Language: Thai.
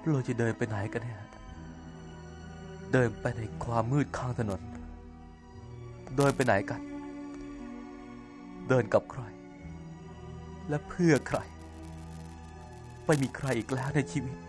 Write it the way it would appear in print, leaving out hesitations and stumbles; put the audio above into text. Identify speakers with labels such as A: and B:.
A: เราจะเดินไปไหนกันเนี่ยเดินไปในความมืดข้างถนนเดินไปไหนกันเดินกับใครและเพื่อใครไม่มีใครอีกแล้วในชีวิต